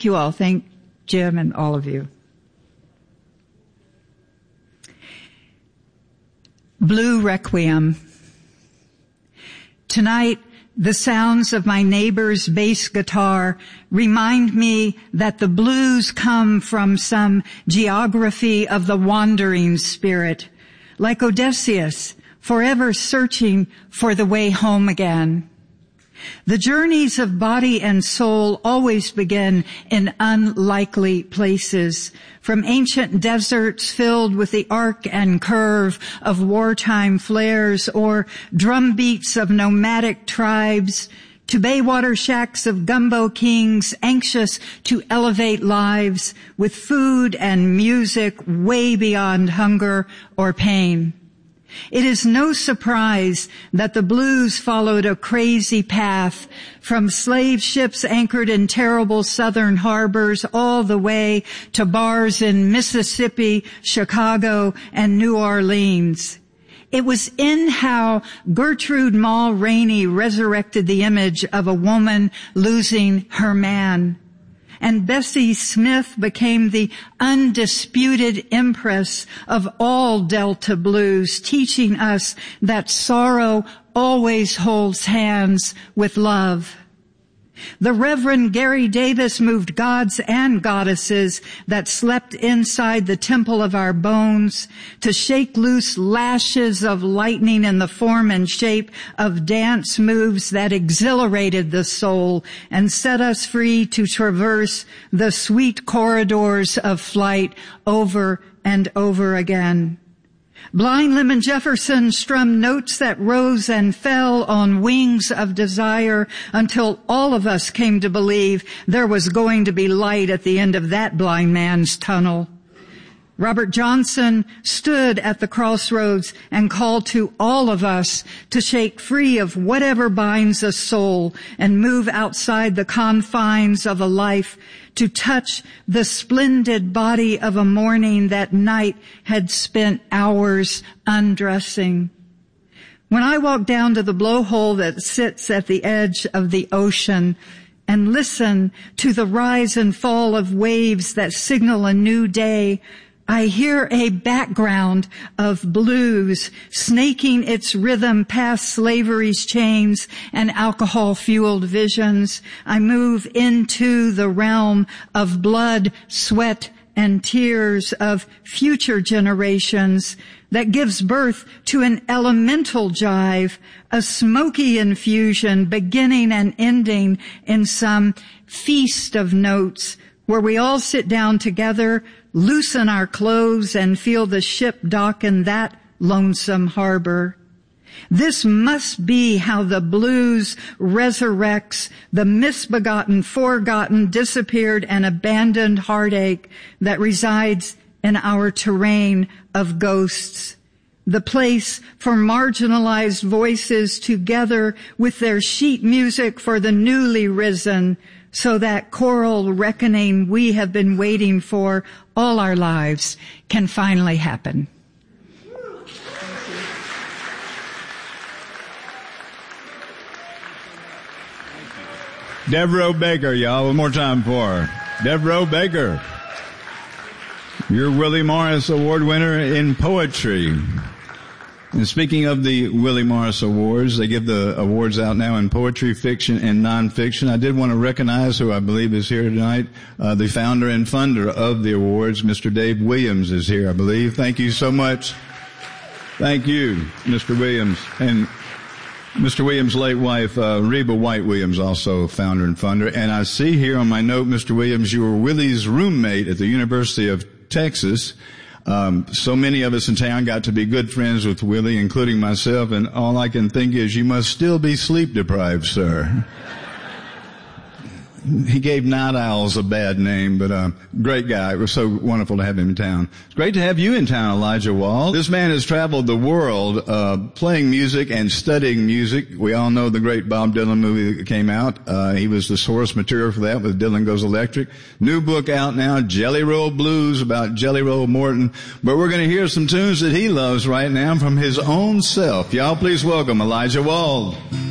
you all. Thank Jim and all of you. Blue Requiem. Tonight, the sounds of my neighbor's bass guitar remind me that the blues come from some geography of the wandering spirit, like Odysseus, forever searching for the way home again. The journeys of body and soul always begin in unlikely places, from ancient deserts filled with the arc and curve of wartime flares or drum beats of nomadic tribes, to baywater shacks of gumbo kings anxious to elevate lives with food and music way beyond hunger or pain. It is no surprise that the blues followed a crazy path from slave ships anchored in terrible southern harbors all the way to bars in Mississippi, Chicago, and New Orleans. It was in how Gertrude Moll Rainey resurrected the image of a woman losing her man. And Bessie Smith became the undisputed empress of all Delta blues, teaching us that sorrow always holds hands with love. The Reverend Gary Davis moved gods and goddesses that slept inside the temple of our bones to shake loose lashes of lightning in the form and shape of dance moves that exhilarated the soul and set us free to traverse the sweet corridors of flight over and over again. Blind Lemon Jefferson strummed notes that rose and fell on wings of desire until all of us came to believe there was going to be light at the end of that blind man's tunnel. Robert Johnson stood at the crossroads and called to all of us to shake free of whatever binds a soul and move outside the confines of a life to touch the splendid body of a morning that night had spent hours undressing. When I walk down to the blowhole that sits at the edge of the ocean and listen to the rise and fall of waves that signal a new day, I hear a background of blues snaking its rhythm past slavery's chains and alcohol-fueled visions. I move into the realm of blood, sweat, and tears of future generations that gives birth to an elemental jive, a smoky infusion beginning and ending in some feast of notes where we all sit down together, loosen our clothes, and feel the ship dock in that lonesome harbor. This must be how the blues resurrects the misbegotten, forgotten, disappeared, and abandoned heartache that resides in our terrain of ghosts. The place for marginalized voices together with their sheet music for the newly risen, so that choral reckoning we have been waiting for all our lives can finally happen. Devereaux Baker, y'all. One more time for her. Devereaux Baker. Your Willie Morris Award winner in poetry. And speaking of the Willie Morris Awards, they give the awards out now in poetry, fiction, and nonfiction. I did want to recognize who I believe is here tonight. The founder and funder of the awards, Mr. Dave Williams, is here, I believe. Thank you so much. Thank you, Mr. Williams. And Mr. Williams' late wife, Reba White Williams, also founder and funder. And I see here on my note, Mr. Williams, you were Willie's roommate at the University of Texas. So many of us in town got to be good friends with Willie, including myself, and all I can think is you must still be sleep deprived, sir. He gave night owls a bad name, but great guy. It was so wonderful to have him in town. It's great to have you in town, Elijah Wald. This man has traveled the world playing music and studying music. We all know the great Bob Dylan movie that came out. He was the source material for that with Dylan Goes Electric. New book out now, Jelly Roll Blues, about Jelly Roll Morton. But we're going to hear some tunes that he loves right now from his own self. Y'all please welcome Elijah Wald.